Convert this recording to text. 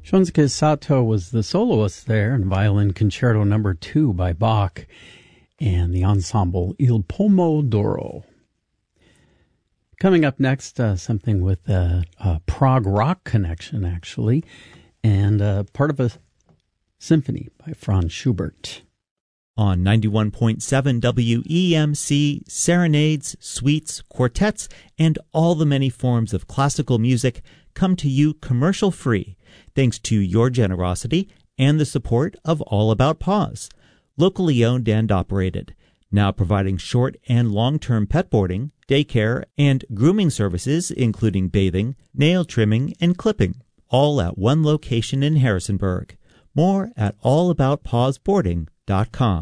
Shunsuke Sato was the soloist there in Violin Concerto No. 2 by Bach and the ensemble Il Pomo d'Oro. Coming up next, something with a prog rock connection, actually, and part of a symphony by Franz Schubert. On 91.7 WEMC, serenades, suites, quartets, and all the many forms of classical music come to you commercial-free, thanks to your generosity and the support of All About Paws, locally owned and operated, now providing short and long-term pet boarding, daycare, and grooming services, including bathing, nail trimming, and clipping, all at one location in Harrisonburg. More at allaboutpawsboarding.com.